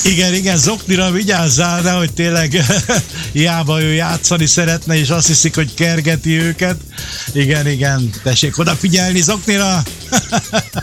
Igen, igen, Zoknira vigyázzál, de hogy tényleg hiába ő játszani szeretne, és azt hiszik, hogy kergeti őket. Igen, igen, tessék odafigyelni Zoknira!